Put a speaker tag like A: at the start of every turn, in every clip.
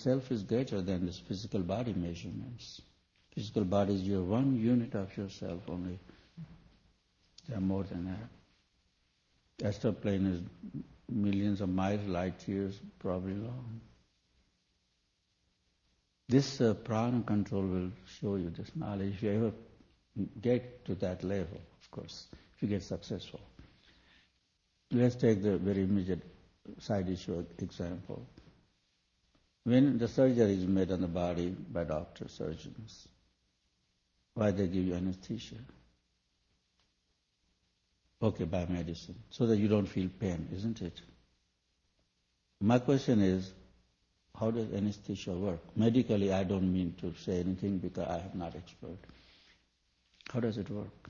A: self is greater than this physical body measurements. Physical body is your one unit of yourself only. There are more than that. Astral plane is millions of miles, light years, probably long. This prana control will show you this knowledge if you ever get to that level, of course, if you get successful. Let's take the very immediate side issue example. When the surgery is made on the body by doctors, surgeons, why they give you anesthesia? Okay, by medicine, so that you don't feel pain, isn't it? My question is, how does anesthesia work? Medically, I don't mean to say anything because I am not expert. How does it work?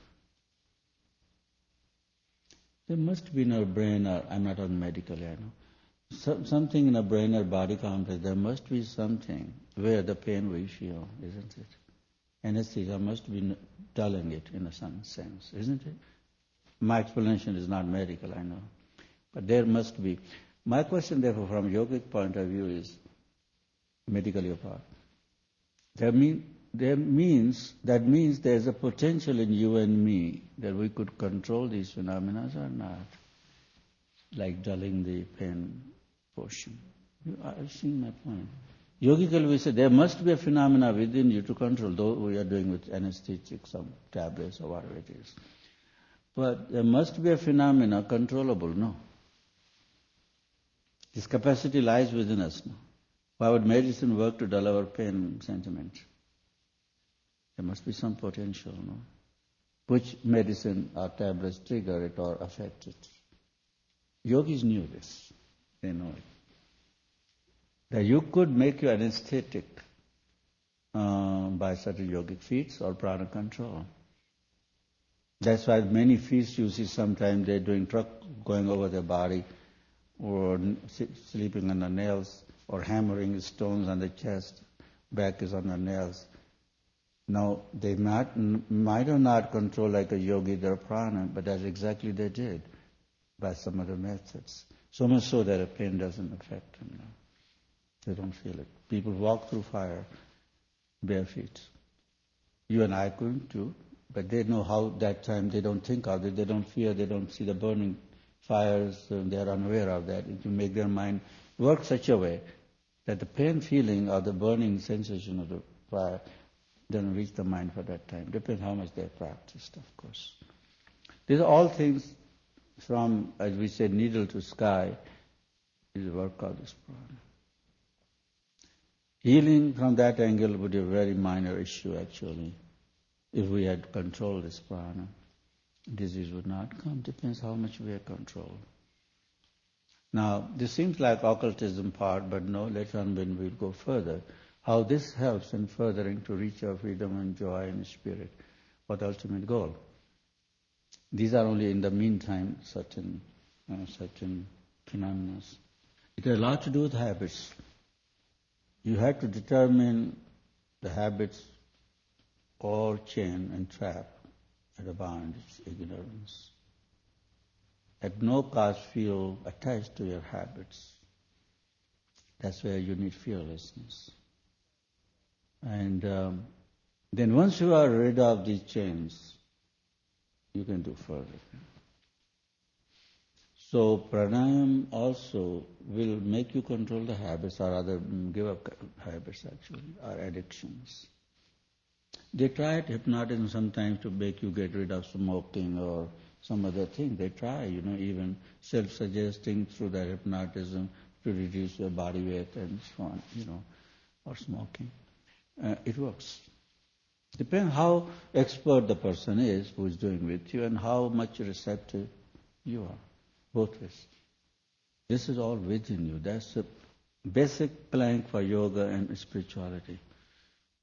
A: There must be in our brain, or I'm not on medically, I know. Something in our brain or body complex, there must be something where the pain we feel, isn't it? Anesthesia must be dulling it in some sense, isn't it? My explanation is not medical, I know. But there must be. My question, therefore, from a yogic point of view is, medically apart, that means there's a potential in you and me that we could control these phenomena or not, like dulling the pain portion. I've seen my point. Yogically, we say there must be a phenomena within you to control, though we are doing with anesthetic, some tablets or whatever it is. But there must be a phenomena controllable, no? This capacity lies within us, no? Why would medicine work to dull our pain sentiment? There must be some potential, no? Which medicine or tablets trigger it or affect it. Yogis knew this. They know it. That you could make your anesthetic by certain yogic feats or prana control. That's why many feasts you see sometimes they're doing truck going over their body or sleeping on the nails or hammering stones on the chest, back is on the nails. Now, they might or not control like a yogi their prana, but that's exactly they did by some other methods. So much so that a pain doesn't affect them. They don't feel it. People walk through fire bare feet. You and I couldn't too, but they know how that time they don't think of it, they don't fear, they don't see the burning fires, they are unaware of that. It will make their mind work such a way that the pain feeling or the burning sensation of the fire doesn't reach the mind for that time. Depends how much they have practiced, of course. These are all things from, as we say, needle to sky, is the work of this prana. Healing from that angle would be a very minor issue actually. If we had controlled this prana, disease would not come. Depends how much we have control. Now, this seems like occultism part, but no, later on when we'll go further, how this helps in furthering to reach our freedom and joy and spirit for the ultimate goal. These are only in the meantime certain phenomena. It has a lot to do with habits. You have to determine the habits or chain and trap at a bound, it's ignorance. At no cost feel attached to your habits. That's where you need fearlessness. And then once you are rid of these chains, you can do further. So pranayam also will make you control the habits or other give up habits actually, or addictions. They try hypnotism sometimes to make you get rid of smoking or some other thing. They try, even self-suggesting through the hypnotism to reduce your body weight and so on, or smoking. It works. Depends how expert the person is who is doing with you and how much receptive you are. Both ways. This is all within you. That's the basic plank for yoga and spirituality.